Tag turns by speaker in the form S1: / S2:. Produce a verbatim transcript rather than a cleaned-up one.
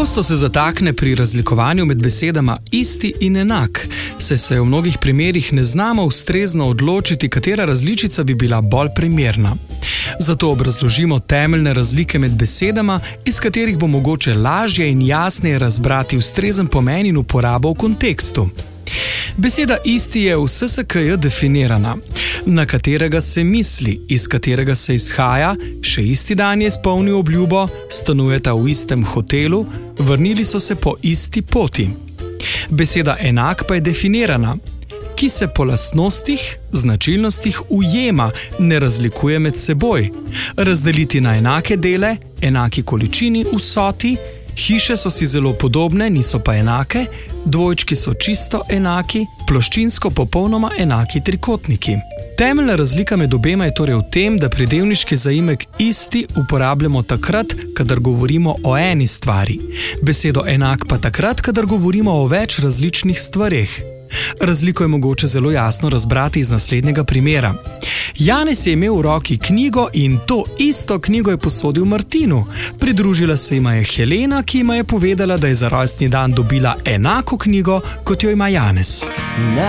S1: Pogosto se zatakne pri razlikovanju med besedama isti in enak, saj se v mnogih primerih ne znamo ustrezno odločiti, katera različica bi bila bolj primerna. Zato obrazložimo temeljne razlike med besedama, iz katerih bo mogoče lažje in jasneje razbrati ustrezen pomen in uporabo v kontekstu. Beseda isti je v S S K J definirana, na katerega se misli, iz katerega se izhaja, še isti dan je izpolnil obljubo, stanujeta v istem hotelu, vrnili so se po isti poti. Beseda enak pa je definirana, ki se po lastnostih, značilnostih ujema, ne razlikuje med seboj. Razdeliti na enake dele, enaki količini, vsoti, hiše so si zelo podobne, niso pa enake, dvojčki so čisto enaki, ploščinsko popolnoma enaki trikotniki. Temeljna razlika med obema je torej v tem, da pridevniški zaimek isti uporabljamo takrat, kadar govorimo o eni stvari, besedo enak pa takrat, kadar govorimo o več različnih stvareh. Razliko je mogoče zelo jasno razbrati iz naslednjega primera. Janez je imel v roki knjigo in to isto knjigo je posodil Martinu. Pridružila se jima je Helena, ki jima je povedala, da je za rojstni dan dobila enako knjigo, kot jo ima Janez.